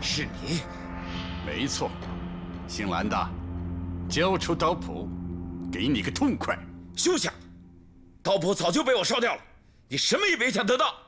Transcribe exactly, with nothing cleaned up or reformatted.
是你？ 没错，姓蓝的，交出刀谱，给你个痛快！ 休想！刀谱早就被我烧掉了，你什么也别想得到！